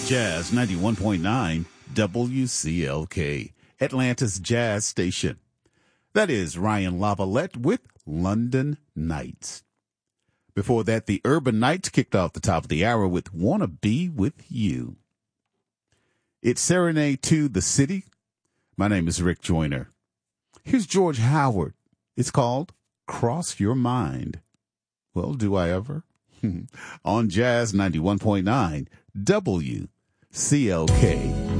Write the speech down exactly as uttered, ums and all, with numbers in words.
Jazz ninety-one point nine W C L K, Atlanta's jazz station. That is Ryan Lavalette with London Nights. Before that, the Urban Knights kicked off the top of the hour with Wanna Be With You. It's Serenade to the City. My name is Rick Joyner. Here's George Howard. It's called Cross Your Mind. Well, do I ever? On Jazz ninety-one point nine W C L K.